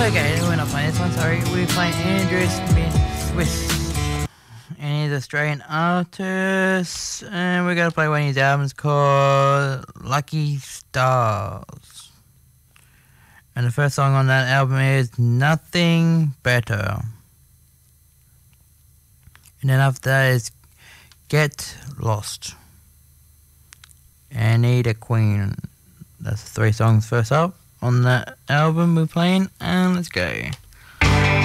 Okay, we're not playing this one, sorry. We're playing Andrew Smith, and he's an Australian artist, and we're going to play one of his albums called Lucky Stars. And the first song on that album is Nothing Better. And then after that is Get Lost and Need a Queen. That's 3 songs first up on that album we're playing, and let's go.